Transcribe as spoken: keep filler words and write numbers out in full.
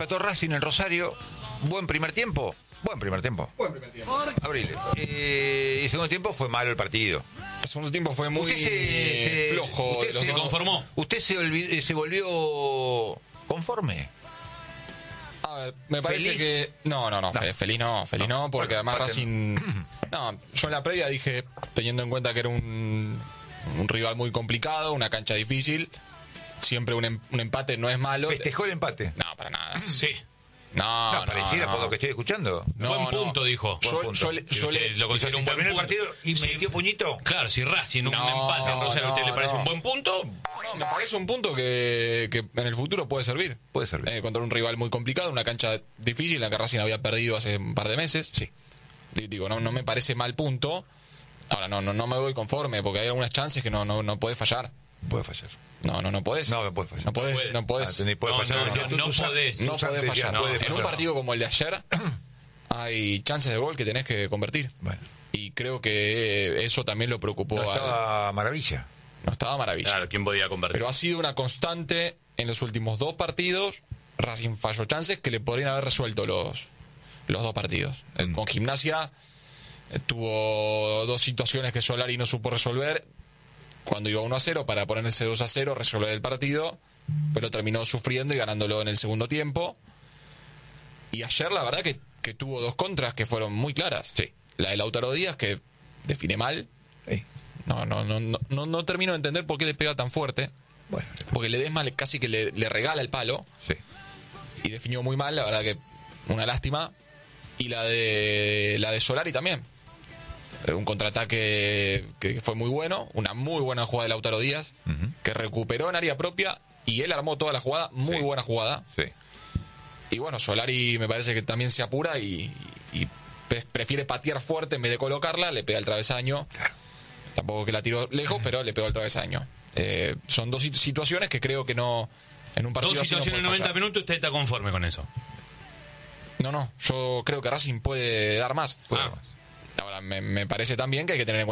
empató Racing en Rosario. Buen primer tiempo. Buen primer tiempo. Buen primer tiempo. Abril. Eh, y el segundo tiempo fue malo el partido. El segundo tiempo fue muy Usted se, se- flojo. usted de los se dos. conformó. Usted se, olvid- se volvió conforme. A ver, me parece ¿Feliz? que... No, no, no, No. fe- feliz no, feliz no, No, porque bueno, además parte- Racing... No, yo en la previa dije, teniendo en cuenta que era un, un rival muy complicado, una cancha difícil, siempre un, em- un empate no es malo. Festejó el empate. No, para nada. Sí. No, No, no, pareciera no. por lo que estoy escuchando. No, buen no. punto, dijo. Yo, Buen punto. yo le- Si yo usted le- lo considera un Si buen terminó el punto. partido y Sí. metió puñito. Claro, si Racing un No, empate en Rosario, ¿a usted le no, parece no. un buen punto? No, me parece un punto que, que en el futuro puede servir. Puede servir. Eh, contra un rival muy complicado, una cancha difícil, en la que Racing había perdido hace un par de meses. Sí. D- Digo, no, no me parece mal punto. Ahora, no, no, no me voy conforme, porque hay algunas chances que no, no, no podés fallar. Puede fallar. No, no, no podés. No, no puede fallar. No podés, Puede. no podés, Ah, entendí, puede No, fallar. no, Decía, no, tú- no tú sa- podés. tú no podés sabes, fallar. ya, puede En un fallar. partido como el de ayer, hay chances de gol que tenés que convertir. Bueno, Y creo que eso también lo preocupó. no al- estaba maravilla. no estaba maravilla. Claro, ¿quién podía convertir? Pero ha sido una constante en los últimos dos partidos. Racing falló chances que le podrían haber resuelto los, los dos partidos. El- Mm. Con Gimnasia eh, tuvo dos situaciones que Solari no supo resolver. Cuando iba uno a cero para ponerse dos a cero, resolver el partido, pero terminó sufriendo y ganándolo en el segundo tiempo. Y ayer la verdad que, que tuvo dos contras que fueron muy claras. Sí. La de Lautaro Díaz, que define mal. Ey, No, no, no, no, no, no termino de entender por qué le pega tan fuerte. bueno, Porque Ledesma le- casi que le, le regala el palo sí. y definió muy mal, la verdad que una lástima. Y la de la de Solari también. Eh, Un contraataque que fue muy bueno, una muy buena jugada de Lautaro Díaz, Ujú. que recuperó en área propia y él armó toda la jugada, muy Sí. buena jugada. Sí. Y bueno, Solari me parece que también se apura y, y pre- prefiere patear fuerte en vez de colocarla, le pega el travesaño. Tampoco que la tiró lejos, pero le pegó el travesaño. Eh, son dos sit- situaciones que creo que no... En un partido Dos así no situaciones en puede noventa fallar. minutos, ¿usted está conforme con eso? No, no, yo creo que Racing puede dar más. Puede Ah. dar más. Ahora, me, me parece también que hay que tener en cuenta